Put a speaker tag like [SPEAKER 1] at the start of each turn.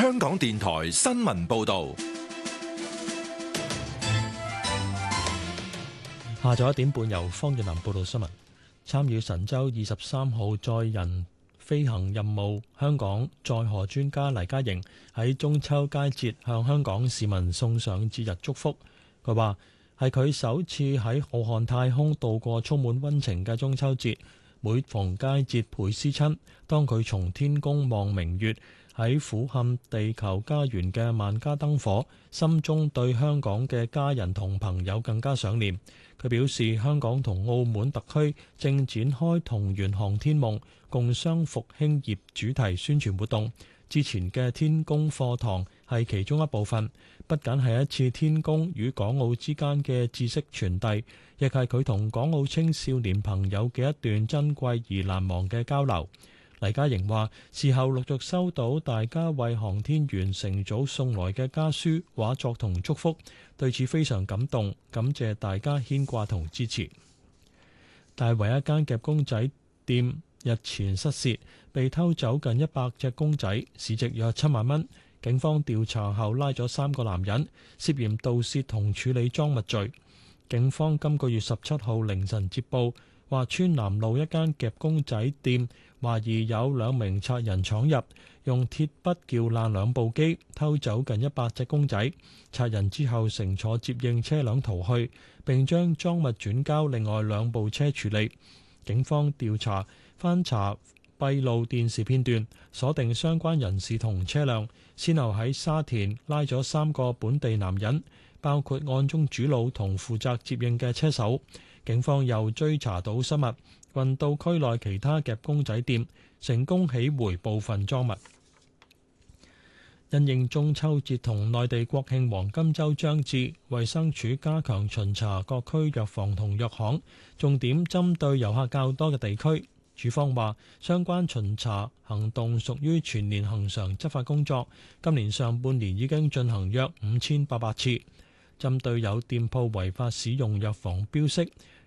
[SPEAKER 1] 香港電台新聞報道。
[SPEAKER 2] 下晝1點半，由方月南報道新聞。參與神舟23號載人飛行任務，香港載荷專家黎嘉瑩喺中秋佳節向香港市民送上節日祝福。佢話係佢首次喺浩瀚太空度過充滿溫情嘅中秋節，每逢佳節倍思親。當佢從天宮望明月，喺俯瞰地球家園嘅萬家燈火，心中對香港嘅家人同朋友更加想念。佢表示，香港同澳門特區正展開同圓航天夢、共商復興業主題宣傳活動。之前嘅天宮課堂係其中一部分，不僅係一次天宮與港澳之間嘅知識傳遞，亦係佢同港澳青少年朋友嘅一段珍貴而難忘嘅交流。黎嘉瑩話：事後陸續收到大家為航天員乘組送來嘅家書、畫作同祝福，對此非常感動，感謝大家牽掛同支持。大圍一間夾公仔店日前失竊，被偷走近100隻公仔，市值約7萬蚊。警方調查後拉咗3個男人，涉嫌盜竊同處理贓物罪。警方今個月17號凌晨接報，話村南路一間夾公仔店懷疑有2名賊人闖入，用鐵筆撬爛2部機，偷走近100隻公仔。賊人之後乘坐接應車輛逃去，並將贓物轉交另外2部車處理。警方調查翻查閉路電視片段，鎖定相關人士同車輛，先後喺沙田拉咗3個本地男人，包括案中主腦同負責接應嘅車手。警方又追查到失物，運到區內其他夾公仔店，成功起回部分贓物。因應中秋節同內地國慶黃金週將至，衛生署加強巡查各區藥房同藥行，重點針對遊客較多嘅地區。署方話，相關巡查行動屬於全年恆常執法工作，今年上半年已經進行約5800次。針對有店鋪違法使用藥房標識，